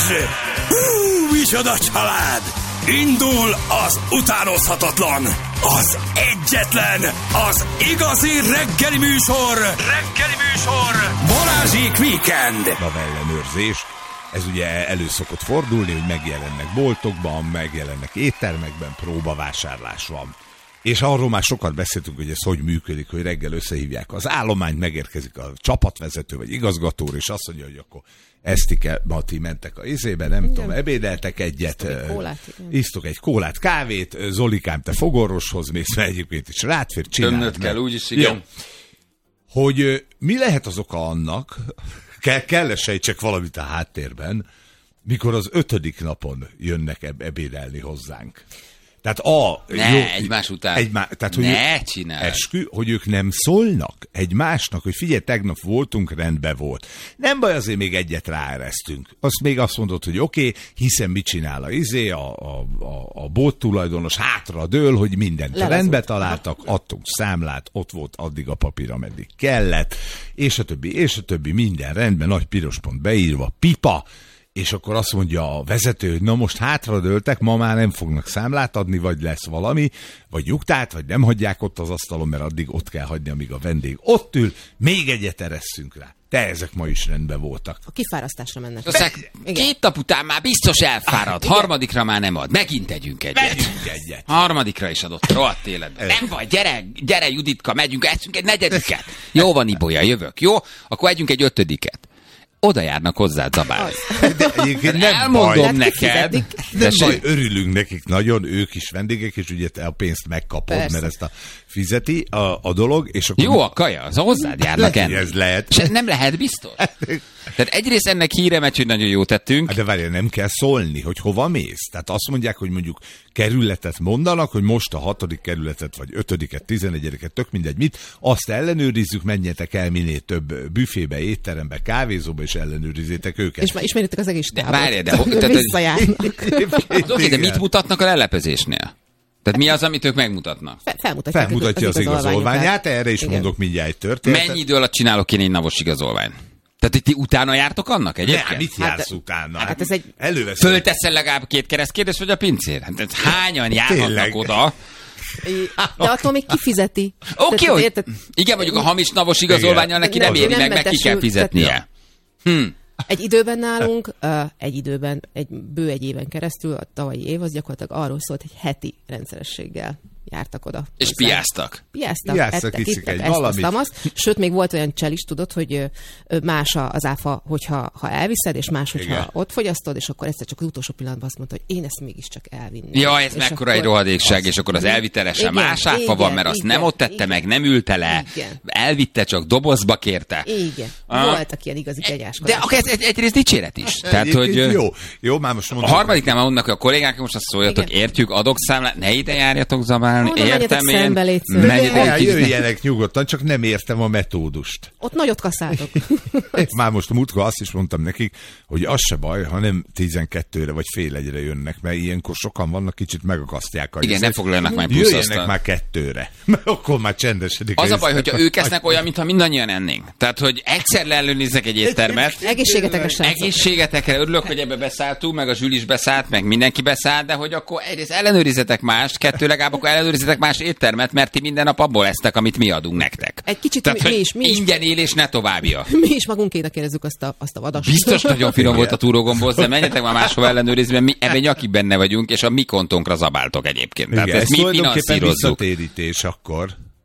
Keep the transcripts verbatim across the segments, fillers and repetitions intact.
Hú, micsoda család! Indul az utánozhatatlan, az egyetlen, az igazi reggeli műsor, reggeli műsor, Balázsék Weekend. Ellenőrzés. Ez ugye elő szokott fordulni, hogy megjelennek boltokban, megjelennek éttermekben, próbavásárlás van. És arról már sokat beszéltünk, hogy ez hogy működik, hogy reggel összehívják az állományt, megérkezik a csapatvezető vagy igazgató, és azt mondja, hogy akkor Esztike, Mati mentek a izébe, nem igen. tudom, ebédeltek egyet, isztok egy kólát, isztok egy kólát, kávét, Zolikám, te fogorvoshoz mész, mert egyébként is rátfér, csináld. Tömnöd kell, úgyis igen. Jó. Hogy mi lehet az oka annak, kell, kell sejtsek valamit a háttérben, mikor az ötödik napon jönnek eb- ebédelni hozzánk. Tehát a... Ne, jó, egymás után. Egymá, tehát, hogy ne csinálj. Eskü, hogy ők nem szólnak egymásnak, hogy figyelj, tegnap voltunk, rendben volt. Nem baj, azért még egyet ráeresztünk. Azt még azt mondod, hogy oké, okay, hiszen mit csinál a izé, a, a, a, a bot tulajdonos hátra dől, hogy mindent Lelezult. rendbe találtak, adtunk számlát, ott volt addig a papír, ameddig kellett, és a többi, és a többi, minden rendben, nagy piros pont beírva, pipa, és akkor azt mondja a vezető, hogy na most hátradőltek, ma már nem fognak számlát adni, vagy lesz valami, vagy nyugtát, vagy nem hagyják ott az asztalon, mert addig ott kell hagyni, amíg a vendég ott ül, még egyet eresszünk rá. De ezek ma is rendben voltak. A kifárasztásra mennek. Be- két nap után már biztos elfárad, ah, harmadikra már nem ad. Megint tegyünk egyet. Megyünk egyet. Harmadikra is adott, rohadt életben. Nem vagy, gyere, gyere Juditka, megyünk, eszünk egy negyediket. Jó van, Ibolya, jövök, jó? Akkor együnk egy ötödiket. Oda járnak hozzá zabálni. Elmondom neked. De nem baj, örülünk nekik nagyon, ők is vendégek, és ugye te a pénzt megkapod, persze. Mert ezt a fizeti a, a dolog. És akkor jó a kaja, az hozzád járnak enni. Ez lehet. És nem lehet biztos. Tehát egyrészt ennek híre megy, hogy nagyon jó tettünk. De várjál, nem kell szólni, hogy hova mész. Tehát azt mondják, hogy mondjuk kerületet mondanak, hogy most a hatodik kerületet, vagy ötödiket, tizenegyediket, tök mindegy mit, azt ellenőrizzük, menjetek el minél több büfébe, étterembe, kávézóba, és ellenőrizzétek őket. És már ismeritek az egész távot. Várjál, de, de, de, de, de mit mutatnak a lelepezésnél? Tehát mi az, amit ők megmutatnak? Fel, felmutatják Felmutatja az, az igazolványát, erre is igen. mondok mindjárt egy történetet. Mennyi idő alatt csinálok én egy navos igazolvány? Tehát, hogy ti utána jártok annak egyébként? Nem, mit jársz hát, utána? Hát ez egy... Előveszem. Fölteszel legalább két keresztkérdés, vagy a pincér? Hát hányan járhatnak Tényleg. oda? De attól még kifizeti. Oké, okay, hogy... Igen, mondjuk a hamis navos igazolvánnyal neki nem, nem éri meg, meg ki kell fizetnie. Hm. Egy időben nálunk, uh, egy időben, egy bő egy éven keresztül, a tavalyi év az gyakorlatilag arról szólt, hogy heti rendszerességgel jártak oda. És piáztak. Piáztak, ettek, ittek, ezt, azt, azt. Sőt, még volt olyan csel is, tudod, hogy más az áfa, hogyha ha elviszed, és más, hogyha igen. ott fogyasztod, és akkor egyszer csak az utolsó pillanatban azt mondta, hogy én ezt mégiscsak elvinni. Ja, ez mekkora akkor... egy rohadékság, és akkor az elvitelesen más áfa igen, van, mert azt igen, nem ott tette igen, meg, nem ülte le, igen. elvitte, csak dobozba kérte. Igen. Ah. Voltak ilyen igazi kegyáskodások. De akkor ez egy, egyrészt dicséret is. Tehát, hogy jó, jó, már most mondom. A harmadiknál már mondnak, hogy a kollégák most azt szóljatok, értjük, adok számlát, ne ide járjatok zabálni, értem én. Jöjjenek nyugodtan, csak nem értem a metódust. Ott nagyot kaszáltok. Már most múltkor azt is mondtam nekik, hogy az se baj, ha nem tizenkettőre vagy fél egyre jönnek, mert ilyenkor sokan vannak, kicsit megakasztják. Igen, ne foglaljanak már plusz jöjjenek aztán. Már kettőre, mert akkor már csendesedik. Az a baj, hogyha ők esznek olyan, mintha mindannyian ennénk. Tehát, hogy egyszer leellenőrizzek egy éttermet. Egészségetekre srácok. Egészségetekre, örülök, hogy ebbe beszálltunk, meg a Zsül is beszállt, meg mindenki beszállt, de hogy akkor egyrészt ellenőrizetek más, kettő legalább akkor ellenőrizetek más éttermet, mert ti minden nap abból esztek, amit mi adunk nektek. Egy kicsit Tehát, mi, mi is. Mi ingyen élés ne továbbja. Mi is magunkéna kérdezzük azt a, azt a vadast. Biztos nagyon finom volt a túrógomboz, de menjetek már máshova ellenőrizni, mert mi ebben nyakig benne vagyunk, és a mi kontónkra zabáltok egyébként. Igen, tehát ezt ez mi finanszírozzuk. Visszatérítés akkor.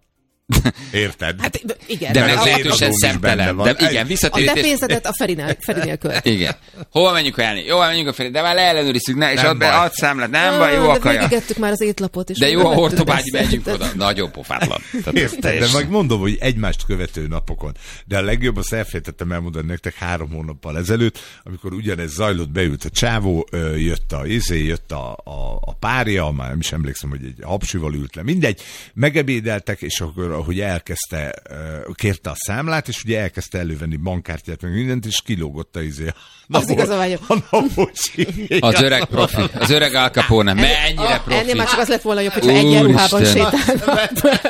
Érted? Hát igen. De meglehetősen szemtelen. De igen, visszatérítés. A te pénzedet a Ferinél, Ferinél költ. Igen. Hova menjünk elni? Jó, menjünk a Feri, de már leellenőrizzük, ne, és add be, add számlát, nem baj, jó a kaja. De végigettük már az étlapot. És de jó a Hortobágyi, menjünk oda. Nagyon pofátlan. Érted, de meg mondom, hogy egymást követő napokon. De a legjobb, azt elfelejtettem elmondani nektek három hónappal ezelőtt, amikor ugyanez zajlott, beült a csávó, jött a izé, jött a, a, a párja, már nem is emlékszem, hogy egy hapsival ült le, mindegy, megebédeltek, és akkor hogy elkezdte, kérte a számlát, és ugye elkezdte elővenni bankkártyát, meg mindent, és kilógott a izé. Az igaz a vagyok. Az öreg profi, az öreg Al Capone, mennyire profi. Ennél már csak az lett volna jobb, hogyha egyenruhában sétálnak.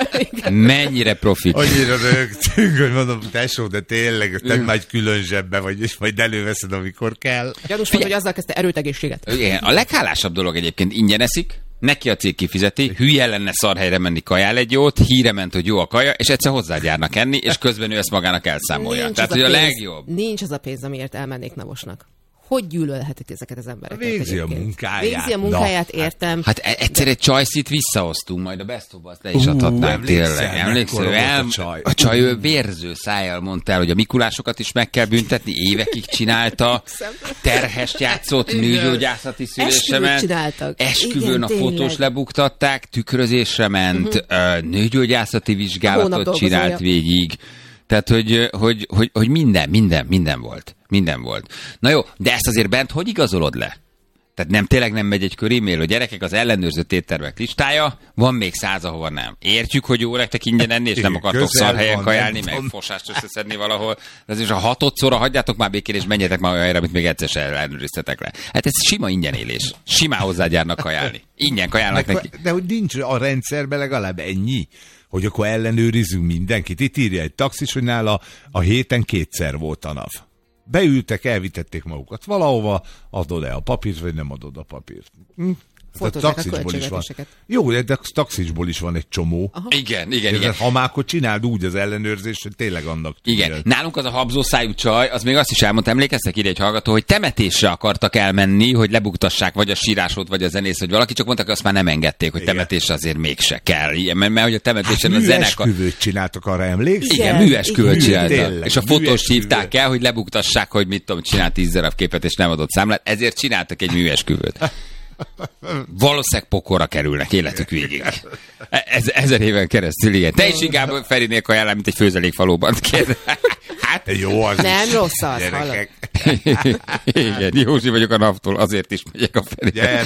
Mennyire profi. Annyira rögtünk, hogy mondom, tesó, de tényleg, te már egy külön zsebbe vagy, és majd előveszed, amikor kell. Gyanús volt, hogy azzal kezdte erőtegészséget. Igen, a leghálásabb dolog egyébként, ingyen eszik, neki a cég kifizeti, hülye lenne szarhelyre menni, kajál egy jót, híre ment, hogy jó a kaja, és egyszer hozzágyárnak enni, és közben ő ezt magának elszámolja. Nincs Tehát, az hogy a pénz, legjobb. Nincs az a pénz, amiért elmennék Navosnak. Hogy gyűlölhetik ezeket az embereket? Végzi a munkáját. Végzi a munkáját, Na, értem. Hát egyszer egy csajszit visszahoztunk, majd a Best of Us-t le is adhatnánk tényleg. Emlékszel, el, a csaj? A csaj ő vérző szájjal mondta el, hogy a Mikulásokat is meg kell büntetni, évekig csinálta, terhest játszott, nőgyógyászati szülésemen, esküvőn a fotós lebuktatták, tükrözésre ment, uh-huh. nőgyógyászati vizsgálatot csinált végig. Tehát, hogy, hogy, hogy, hogy minden, minden, minden volt. Minden volt. Na jó, de ezt azért bent hogy igazolod le? Tehát nem tényleg nem megy egy kör e-mail, hogy gyerekek, az ellenőrzött éttermek listája, van még száz, ahova nem. Értjük, hogy jó nektek ingyen enni, és nem akartok szarhelyen kajálni, meg fosást összeszedni valahol. De ez is a hatodszorra hagyjátok már békén, és menjetek már olyan helyre, amit még egyszer sem ellenőriztetek le. Hát ez sima ingyen élés. Simán hozzágyárnak kajálni. Ingyen kajálnak neki. De hogy nincs a rendszerben legalább ennyi, hogy akkor ellenőrizzünk mindenkit. Itt írja egy taxis, hogy nála a héten kétszer volt a NAV. Beültek, elvitették magukat valahova, adod-e a papírt, vagy nem adod a papírt. Hm? Taxisból is van. Jó, de taxisból is van egy csomó. Aha. Igen, igen, igen. Ha már akkor csináld úgy az ellenőrzést, hogy tényleg annak tudja. Igen. Nálunk az a habzószájú csaj, az még azt is elmondta, emlékeztek ide egy hallgató, hogy temetésre akartak elmenni, hogy lebuktassák vagy a sírásot, vagy a zenész, vagy valaki, csak mondták, hogy azt már nem engedték, hogy igen. Temetésre azért mégse kell. Igen, mert, mert hogy a temetésen hát, a zenekar... műesküvőt csináltak, arra emlékszel? Igen, műesküvőt csináltak. És a fotós hívták el, hogy lebuktassák, hogy mit tudom, csinált tíz darab képet, és nem adott számlát, ezért csináltak egy műesküvőt. Valószínűleg pokorra kerülnek életük végig. Ez, ezer éven keresztül, igen. Te is inkább Ferinél kajálál, mint egy főzelékfalóban. Hát jó, az nem rossz az, gyerekek. Igen, Józsi vagyok a naptól, azért is megyek a Ferinél.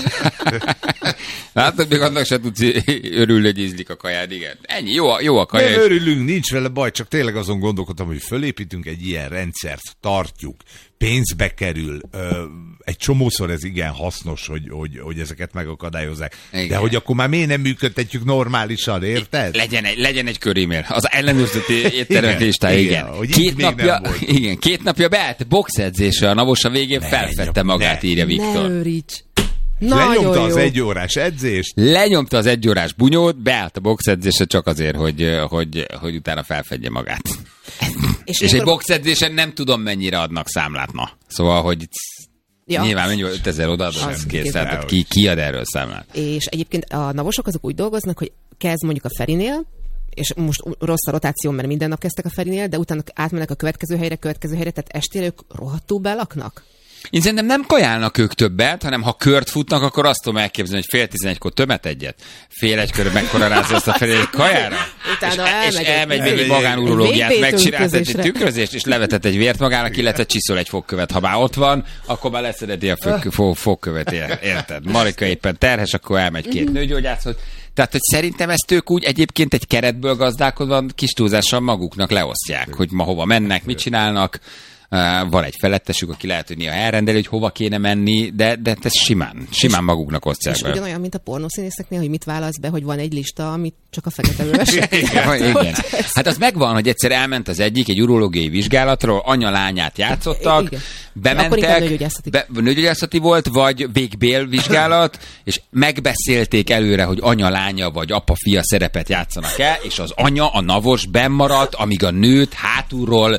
Látod, még annak se tudsz örülni, hogy ízlik a kajád, igen. Ennyi, jó a, jó a kaja. Nem örülünk, nincs vele baj, csak tényleg azon gondolkodtam, hogy fölépítünk egy ilyen rendszert, tartjuk, pénzbe kerül, ö, egy csomószor ez igen hasznos, hogy, hogy, hogy ezeket megakadályozzák. Igen. De hogy akkor már miért nem működtetjük normálisan, érted? Legyen egy, legyen egy körémél. Az ellenőrzött éttermek listája, igen. igen. Két, napja, igen. Két napja beállt boxedzésre, a Navos a végén ne, felfedte magát, ne, írja Viktor. Ne őríts! Lenyomta az egyórás edzést. Lenyomta az egyórás bunyót, beállt a boxedzésre csak azért, hogy, hogy, hogy utána felfedje magát. És, és egy boxedzésen nem tudom, mennyire adnak számlát, na. Szóval, hogy ja. Nyilván mennyi ötezer odaadod, kész, tehát ki, ki ad erről számlát. És egyébként a navosok azok úgy dolgoznak, hogy kezd mondjuk a Ferinél, és most rossz a rotáció, mert minden nap kezdtek a Ferinél, de utána átmennek a következő helyre, következő helyre, tehát estére ők rohadtul belaknak. Én szerintem nem kajálnak ők többet, hanem ha kört futnak, akkor azt tudom elképzelni, hogy fél tizenegykor tömet egyet, fél egykor megkorarázza azt a felé egy kajára, utána és, elmegy, és elmegy még egy magánurológiát, megcsináltat egy tükrözést, és levetett egy vért magának, illetve csiszol egy fogkövet. Ha már ott van, akkor már leszedeti a fog, fog, fogkövet, érted? Marika éppen terhes, akkor elmegy két nőgyógyászhoz. Tehát, hogy szerintem ezt ők úgy egyébként egy keretből gazdálkodva kis túlzással maguknak leosztják, hogy ma hova mennek, mit csinálnak. Uh, van egy felettesük, aki lehet, hogy néha elrendeli, hogy hova kéne menni, de, de ez simán, simán és, maguknak osztják és be. És ugyanolyan, mint a pornószínészeknél, hogy mit válasz be, hogy van egy lista, amit csak a fekete vörösek. igen, igen. Hát az megvan, hogy egyszer elment az egyik egy urológiai vizsgálatról, anya-lányát játszottak, igen. bementek, be, nőgyógyászati volt, vagy végbél vizsgálat, és megbeszélték előre, hogy anya-lánya vagy apa-fia szerepet játszanak el, és az anya, a navos bennmaradt, amíg a nőt hátulról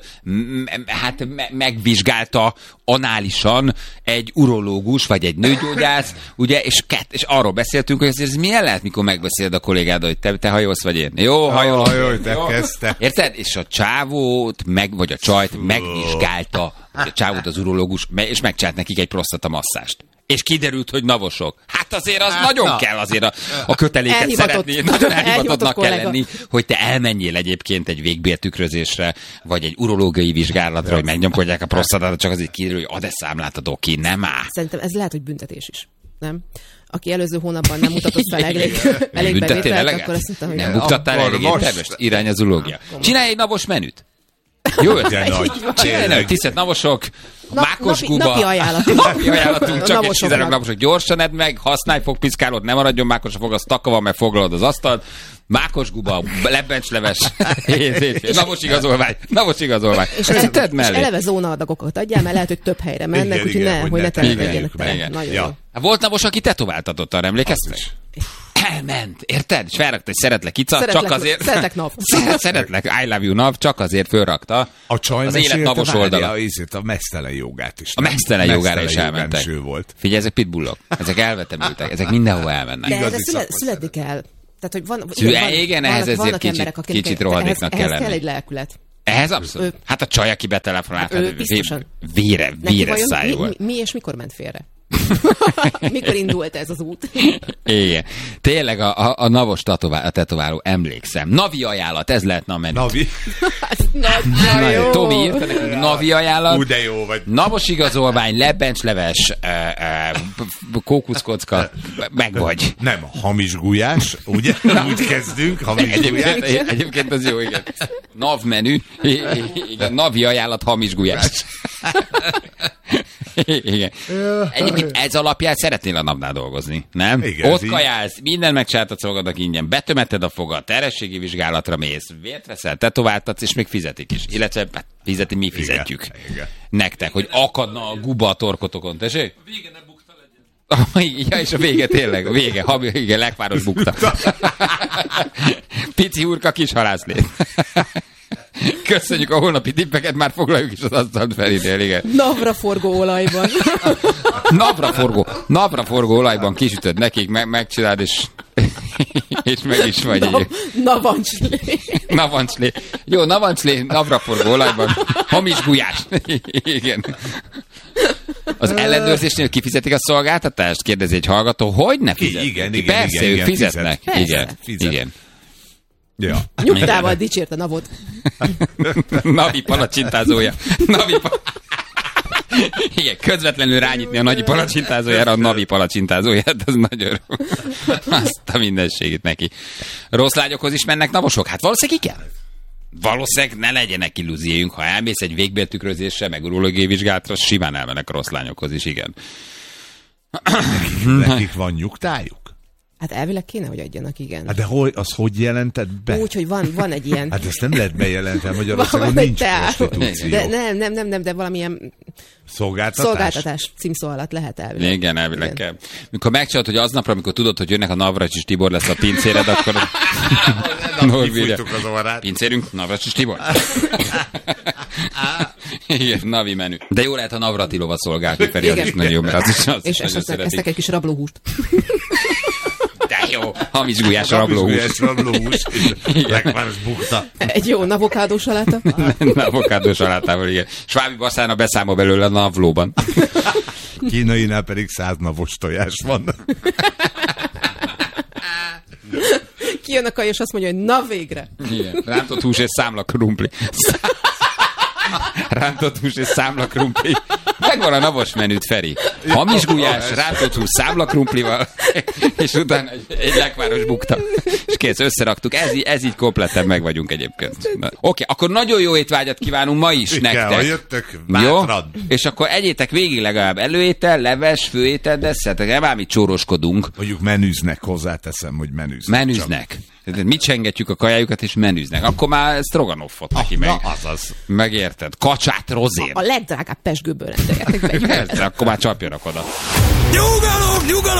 hát megvizsgálta análisan egy urológus, vagy egy nőgyógyász, ugye, és, kett, és arról beszéltünk, hogy ez milyen lehet, mikor megbeszéled a kollégád, hogy te, te hajolsz, vagy én. Jó, hajolok. Hajolj, te kezdte. Érted? És a csávót, meg, vagy a csajt megvizsgálta, a csávót az urológus, és megcsinált nekik egy prosztatamasszást. És kiderült, hogy navosok. Hát azért az hát, nagyon na. kell azért a, a köteléket elhivatott, szeretni. Nagyon elhivatottnak kell lenni, hogy te elmenjél egyébként egy végbéltükrözésre, vagy egy urológiai vizsgálatra, hogy megnyomkodják a prosztatát, csak azért kiderül, hogy ad-e számlát a doki, nem áll. Szerintem ez lehet, hogy büntetés is. Nem? aki előző hónapban nem mutatott fel elég, elég bevételt, akkor azt mondta, hogy... Nem buktattál elég értelmes? Irány az ulógia. Csinálj egy napos menüt. Jó ötlet. Csinálj tisztelt navosok, mákos guba. Napi ajánlatunk. Napi ajánlatunk, csak egy tizenöt naposok. Gyorsan edd meg, használj fogpiszkálót, ne maradjon mákos a fog, az takava, mert foglalod az asztalt. Mákos guba, lebbencsleves, navos igazolvány, navos igazolvány. És, ele- és eleve zónaadagokat adjál, mert lehet, hogy több helyre mennek, igen, úgyhogy igen, ne, hogy ne telepedjenek fel. Nagyon jó. Volt navos, aki tetováltatott, arra emlékeztek? Elment, érted? És felrakta, hogy szeretlek Ica, szeretlek, csak azért... Szeretlek NAV. Szeretlek, I love you NAV, csak azért fölrakta. A csaj az élet navos oldala. A mesztelen jogát is. A mesztelen jogára is elmentek. Volt. Figyelj, ezek pitbullok. Ezek elvetemültek. Ezek mindenhol elmennek. De erre szüle, születni kell. Tehát, hogy van, Szüle, van, igen, ehhez ezért kicsit, emberek, kicsit rohadéknak kell lenni. Ehhez kell egy lelkület. Ehhez abszolút. Ő, hát a csaj, aki betelefonált, hát biztosan. Vére, vére száj volt. Mi, mi és mikor ment félre? Mikor indult ez az út? Igen. Tényleg a, a, a navos tetováló, a tetováló, emlékszem. Navi ajánlat, ez lehetne a menü. Navi? Na jó. Tomi írta nekünk, navi ajánlat. Ú, de jó vagy. Navos igazolvány, lebbencsleves, kókuszkocka, meg vagy. Nem, hamis gulyás, ugye? Úgy kezdünk, hamis egyébként, gulyás. Egyébként az jó, igen. Nav menü, igen, navi ajánlat, hamis gulyás. Igen. Egyébként ez alapján szeretnél a napnál dolgozni, nem? Igen, ott kajálsz, minden megcsináltatsz magadnak ingyen, betömeted a fogad, terhességi vizsgálatra mész, vért veszel, tetováltatsz, és még fizetik is. Illetve hát, fizeti, mi fizetjük. Igen, igen. Nektek, hogy akadna a guba a torkotokon, tessék? A vége ne bukta legyen. Ja, és a vége tényleg, a vége, ha, igen, lekváros bukta. Pici hurka, kis halászlét. Köszönjük a holnapi tippeket, már foglaljuk is az asztalt felidél, igen. Navra forgó olajban. Navra forgó, navra forgó olajban kisütöd nekik, me- megcsináld, és, és meg is vagy. Na, navancslé. Navancslé. Jó, navancslé, navra forgó olajban, hamis gulyás. Igen. Az ellenőrzésnél kifizetik a szolgáltatást? Kérdezi egy hallgató, hogy ne fizetnek? Igen, igen, Persze, igen, ők igen, fizetnek. Persze. Igen, Fizet. igen. Ja. Nyugtával dicsért a navot. Navi palacsintázója. Navi pa... Igen, közvetlenül rányitni a nagyi palacsintázójára a Navi palacsintázóját, az nagyon jó. Azt a mindenségét neki. Rossz lányokhoz is mennek navosok? Hát valószínűleg ki kell. Valószínűleg ne legyenek illúzióink, ha elmész egy végbéltükrözésre, meg urológiai vizsgálatra, simán elmennek a rossz lányokhoz is, igen. Nekik, nekik van nyugtájuk? Hát elvileg kéne, hogy adjanak, igen. Hát de hogy, az hogy jelented be? Úgy, hogy van, van egy ilyen... Hát ezt nem lehet bejelenteni, Magyarországon nincs prostitúció. De nem, nem, nem, nem, de valamilyen... Szolgáltatás? Szolgáltatás címszó alatt lehet elvileg. Igen, elvileg kell. Mikor megcsinálod, hogy aznapra, amikor tudod, hogy jönnek a Navracsics Tibor lesz a pincéred, akkor... Kifújtuk az orrát. Pincérünk, Navracsics Tibor. Igen, navi menü. De jó lehet a Navratilova szolgálni, Feri, az is nagyon jó, mert az is az és esznek egy kis rablóhúst. De jó, hamis gulyás rablóhús. Hamis rablóhús, lekváros bukta. Egy jó avokádó saláta. Avokádó salátával, igen. Svábi Baszána beszámol belőle a navlóban. Kínainál pedig száz navos tojás van. Kijön a kaj, és azt mondja, hogy na végre. Igen, rántott hús és számla krumpli. Rántott hús és számla krumpli. Megvan a navos menüt, Feri. Hamis gulyás, rántott hús számla krumplival, és utána egy, egy lekváros bukta. És kész, összeraktuk. Ez, ez így kompletten meg vagyunk egyébként. Oké, okay, akkor nagyon jó étvágyat kívánunk ma is nektek. Ha jöttök, bátran. Jó? És akkor egyétek végig legalább előétel, leves, főétel, desszertek. Nem ám itt csóroskodunk. Mondjuk menüznek, hozzáteszem, hogy menüznek. Menüznek. Csak. Mi csengetjük a kajájukat, és menüznek. Akkor már stroganoffot neki ah, meg. Na, azaz. Megérted? Kacsát rozén. A legdrágább pezsgőből rendeljetek be. Akkor már csapjanak oda. Nyugalom, nyugalom!